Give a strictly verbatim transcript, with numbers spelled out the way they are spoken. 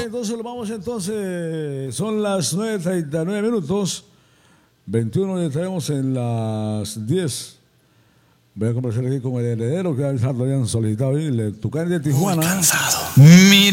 entonces lo vamos entonces. Son las nueve treinta y nueve minutos. veintiuno y estaremos en las diez. Voy a conversar aquí con el heredero que habían solicitado. El Tucán de Tijuana. Muy cansado. Mira.